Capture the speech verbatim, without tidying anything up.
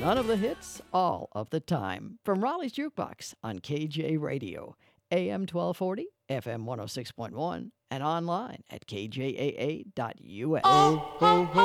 None of the hits, all of the time. From Raleigh's Jukebox on K J Radio, A M twelve forty, F M one oh six point one, and online at k j a a dot u s. Oh, ho, ho.